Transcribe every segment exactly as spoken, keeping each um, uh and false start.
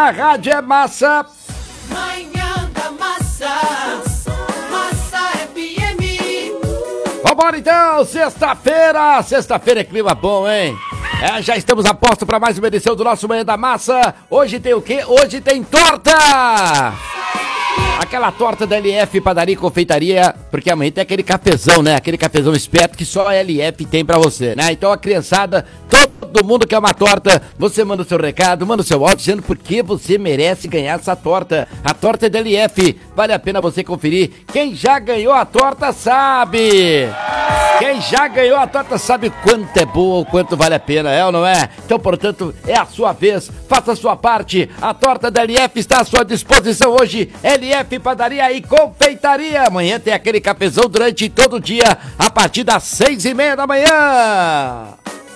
minha rádio é massa. Manhã da Massa, Massa F M. Vambora então, sexta-feira, sexta-feira é clima bom, hein? É, já estamos a posto para mais uma edição do nosso Manhã da Massa. Hoje tem o quê? Hoje tem torta! Aquela torta da L F Padaria e Confeitaria, porque amanhã tem aquele cafezão, né? Aquele cafezão esperto que só a L F tem pra você, né? Então a criançada, todo mundo quer uma torta, você manda o seu recado, manda o seu áudio dizendo por que você merece ganhar essa torta. A torta é da L F, vale a pena você conferir. Quem já ganhou a torta sabe! Quem já ganhou a torta sabe quanto é boa, o quanto vale a pena, é ou não é? Então, portanto, é a sua vez, faça a sua parte. A torta da L F está à sua disposição hoje. L F Padaria e Confeitaria. Amanhã tem aquele cafezão durante todo o dia, a partir das seis e meia da manhã.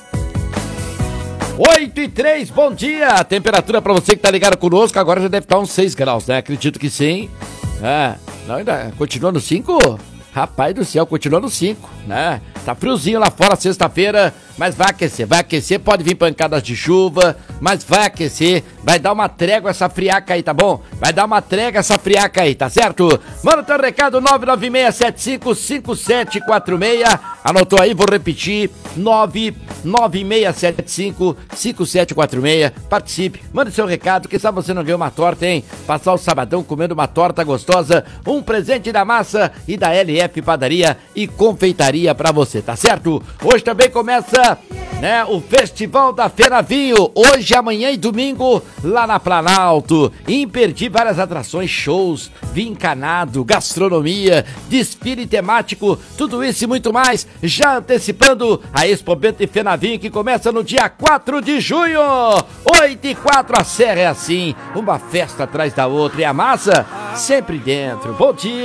Oito e três, bom dia. A temperatura para você que tá ligado conosco agora já deve estar uns seis graus, né? Acredito que sim. É, não, ainda continua no cinco? Rapaz do céu, continua no cinco, né? Tá friozinho lá fora sexta-feira, mas vai aquecer, vai aquecer, pode vir pancadas de chuva, mas vai aquecer, vai dar uma trégua essa friaca aí, tá bom? Vai dar uma trégua essa friaca aí, tá certo? Manda o teu recado, nove nove seis sete cinco cinco sete quatro seis, anotou aí, vou repetir, nove nove seis sete cinco cinco sete quatro seis, participe, manda o seu recado, quem sabe você não ganhou uma torta, hein? Passar o sabadão comendo uma torta gostosa, um presente da Massa e da L F Padaria e Confeitaria pra você, tá certo? Hoje também começa, né, o Festival da Feira Vinho, hoje, amanhã e domingo, lá na Planalto. Imperdível, várias atrações, shows, vinho encanado, gastronomia, desfile temático, tudo isso e muito mais, já antecipando a Expo Bento e Fenavinho, que começa no dia quatro de junho, oito e quatro, a Serra é assim, uma festa atrás da outra, e a Massa sempre dentro. Bom dia!